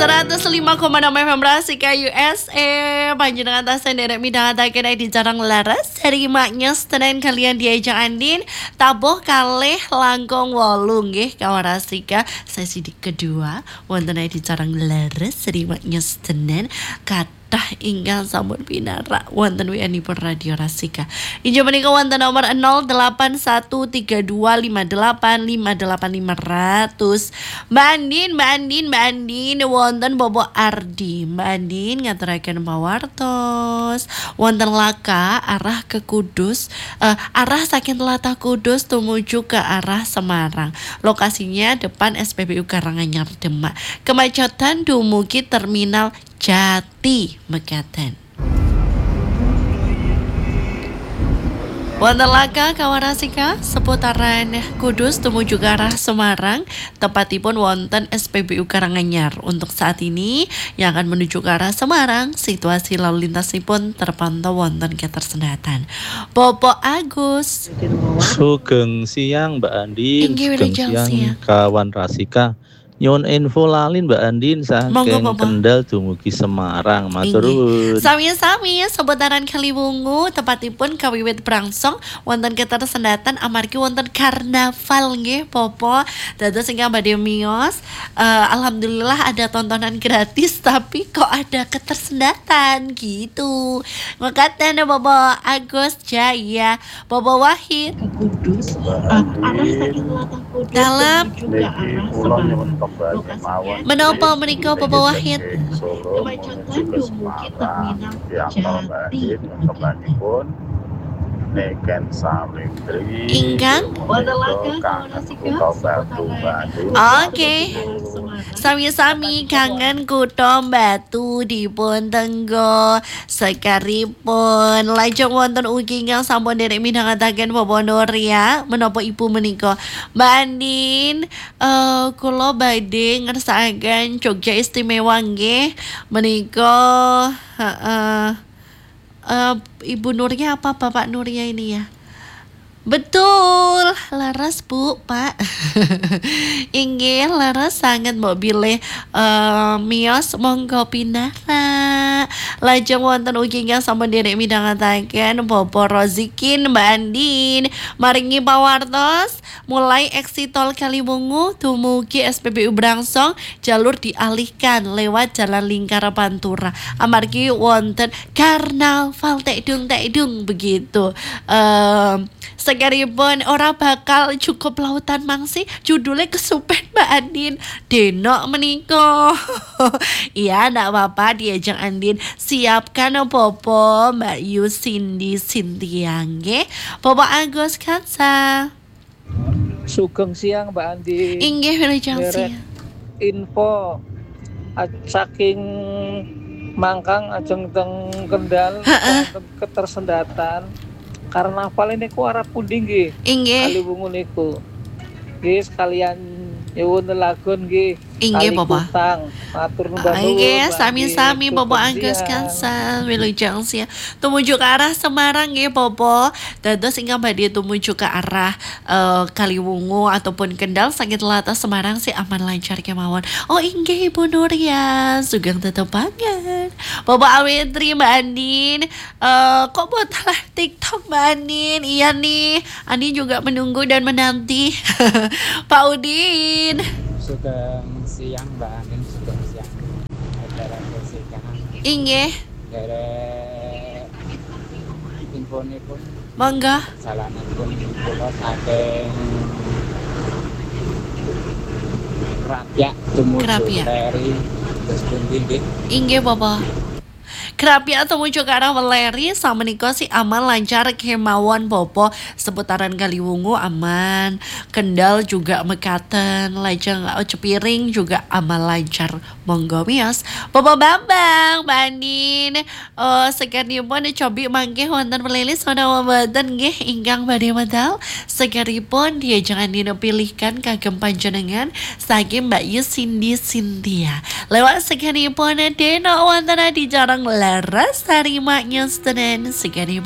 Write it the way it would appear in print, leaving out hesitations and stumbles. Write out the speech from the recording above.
105,6 FM Rasika USA. Panjenengan tasen derek midhangetaken di jarang laras dari maknya setenan kalian diajak andin tabuh kalih langkung 8 nggih kawan Rasika sesi kedua wonten di jarang laras dari maknya setenan ingkang sampun pinara wonten WNI Radio Rasika. Injo menika wonten nomor 081325858500. Mbak Andin wonten Bobo Ardi. Mbak Andin ngaturaken pawartos. Wonten Laka arah ke Kudus, arah saking Telatah Kudus tumuju ke arah Semarang. Lokasinya depan SPBU Karanganyar Demak. Kemacetan dumugi terminal Jati mekaten. Wonten Laka Kawarasika seputaran Kudus tumuju ke arah Semarang, tepatipun wonten SPBU Karanganyar. Untuk saat ini yang akan menuju ke arah Semarang, situasi lalu lintasipun terpantau wonten ketersendatan. Bobo Agus. Sugeng siang Mbak Andin, sugeng siang kawan Rasika. Nyon info lalin Mbak Andin saking Kendal dumugi Semarang. Matur nuwun. Sami-sami seputaran Kaliwungu tepatipun kawiwit brangsong wonten ketersendatan amargi wonten karnaval nggih Popo. Dados ingkang badhe miyos alhamdulillah ada tontonan gratis tapi kok ada ketersendatan gitu. Mekaten Bobo Agus Jaya, Bobo Wahid Kudus arah saking Telatah Kudus dalam juga arah Semarang. Menapa menika Bobo Wahid? Kemacetan dumugi terminal Jati. Neken Samindri Ingkang Wonten Laka Kawarasika Oke. Sami-sami kangen kutha Batu dipun tenggo sekaripun lajeng wonten ugi ingkang sampun derek midhangetaken Bobo Nuria menapa ibu menika Mbak Andin kula badhe ngersakaken Jogja Istimewa nggih menika Ibu Nuria apa Bapak Nuria ini ya? Betul, laras Bu, Pak. Inggih laras sangat mbok bilih miyos monggo pinara. Lajeng wonten ugi ingkang sampun derek midhangetaken Bobo Rozikin Mbak Andin maringi pawartos mulai exit tol Kaliwungu dumugi SPBU Brangsong jalur dialihkan lewat Jalan Lingkar Pantura amargi wonten karnaval tekdung begitu. Sekaripun ora bakal cukup lautan mangsi judulnya kesupen Mbak Andin denok meniko. Iya ndak apa-apa diajak Andin siapkan Bobo Mbak Yu Cindy Cynthia nggih Bobo Agus Kansa. Sugeng siang Mbak Andin. Inggih wilujeng siang. Info saking Mangkang ajeng teng Kendal ketersendatan. Karnaval ini ku arah pundi nggih? Inggih. Kaliwungu niku. Nggih sekalian nyuwun lagun nggih. Inggih Bapak. Matur nuwun. Inggih sami-sami Bobo Agus Kansa wilujeng siang. Tumuju ke arah Semarang nggih Bobo. Dados ingkang badhe tumuju ke arah Kaliwungu ataupun Kendal saking Telatah Semarang sih aman lancar kemawon. Oh inggih Ibu Nuria, sugeng tetepangan. Bobo Awetri Mbak Andin, kok botalah TikTok Mbak Andin? Iya nih, Andin juga menunggu dan menanti. Pak Udin. Sugeng siang Mbak Andin, sugeng siang acara Rasika. Inggih. Derek infonipun Monggo. salanipun kula saking Krapyak tumuju Leri terus pundi nggih? Inggih Bapak. Krapyak tumuju ke arah Weleri samenika si aman lancar kemawon Bobo seputaran Kaliwungu aman. Kendal juga mekaten lajeng Cepiring juga aman lancar. Monggo miyos Bobo Bambang Mbak Andin sekaripun cobi mangke wonten playlist menawa mboten nggih ingkang badhe medal sekaripun diajeng Andin pilihkan kagem panjenengan saking Mbak Yu Cindy Cynthia lewat sekaripun deno wonten di jarang laras hari maknya setenan sekaripun